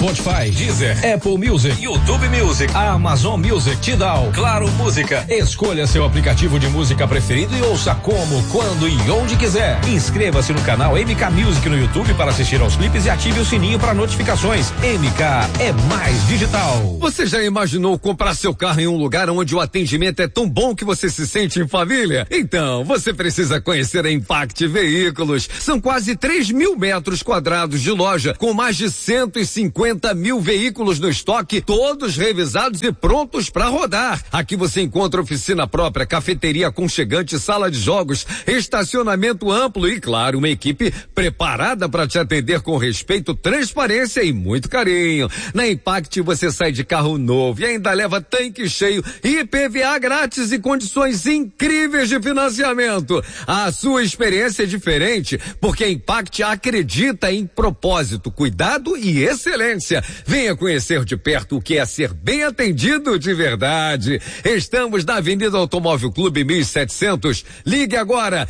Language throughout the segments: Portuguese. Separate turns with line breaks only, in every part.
Spotify, Deezer, Apple Music, YouTube Music, Amazon Music, Tidal, Claro Música. Escolha seu aplicativo de música preferido e ouça como, quando e onde quiser. Inscreva-se no canal MK Music no YouTube para assistir aos clipes e ative o sininho para notificações. MK é mais digital.
Você já imaginou comprar seu carro em um lugar onde o atendimento é tão bom que você se sente em família? Então, você precisa conhecer a Impact Veículos. São quase 3.000 metros quadrados de loja, com mais de 150 mil veículos no estoque, todos revisados e prontos para rodar. Aqui você encontra oficina própria, cafeteria aconchegante, sala de jogos, estacionamento amplo e, claro, uma equipe preparada para te atender com respeito, transparência e muito carinho. Na Impact você sai de carro novo e ainda leva tanque cheio e IPVA grátis e condições incríveis de financiamento. A sua experiência é diferente porque a Impact acredita em propósito, cuidado e excelência. Venha conhecer de perto o que é ser bem atendido de verdade. Estamos na Avenida Automóvel Clube 1700. Ligue agora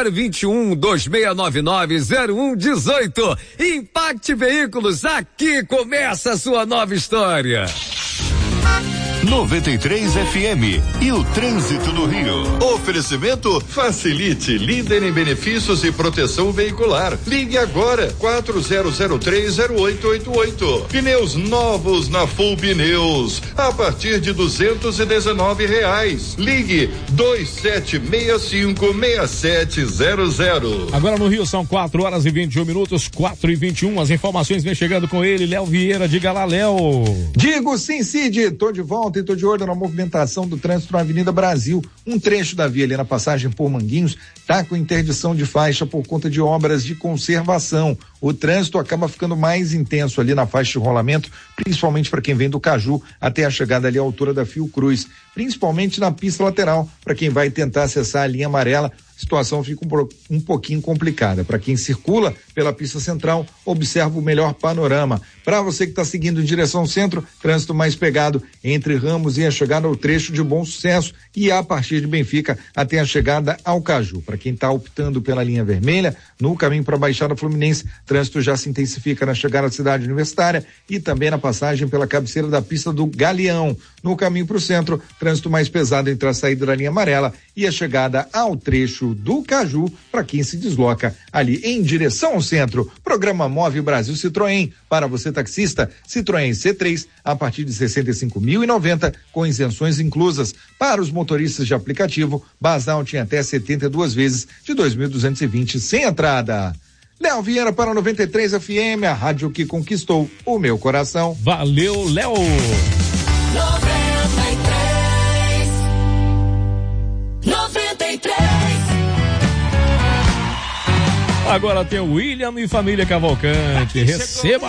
021-2699-0118. Impact Veículos, aqui começa a sua nova história.
93 FM e o trânsito do Rio.
Oferecimento Facilite, líder em benefícios e proteção veicular. Ligue agora 40030888. Pneus novos na Full Pneus a partir de R$219. Ligue 2765-6700.
Agora no Rio são 4h21, 4h21. As informações vêm chegando com ele, Léo Vieira. Diga lá, Léo.
Digo sim, Cid, tô de volta e tô de olho na movimentação do trânsito na Avenida Brasil. Um trecho da via ali na passagem por Manguinhos tá com interdição de faixa por conta de obras de conservação. O trânsito acaba ficando mais intenso ali na faixa de rolamento, principalmente para quem vem do Caju até a chegada ali à altura da Fiocruz, principalmente na pista lateral, para quem vai tentar acessar a linha amarela. A situação fica um pouquinho complicada. Para quem circula pela pista central, observa o melhor panorama. Para você que está seguindo em direção centro, trânsito mais pegado entre Ramos e a chegada ao trecho de Bom Sucesso e a partir de Benfica até a chegada ao Caju. Para quem está optando pela linha vermelha, no caminho para a Baixada Fluminense, trânsito já se intensifica na chegada à cidade universitária e também na passagem pela cabeceira da pista do Galeão. No caminho para o centro, trânsito mais pesado entre a saída da linha amarela e a chegada ao trecho do Caju, para quem se desloca ali em direção ao centro. Programa Móvel Brasil Citroën. Para você taxista, Citroën C3 a partir de 65.090 com isenções inclusas. Para os motoristas de aplicativo, Basal tinha até 72 vezes de 2.220 sem entrada. Léo Vieira para 93 FM, a rádio que conquistou o meu coração.
Valeu, Léo.
93.
Agora tem o William e Família Cavalcante. Receba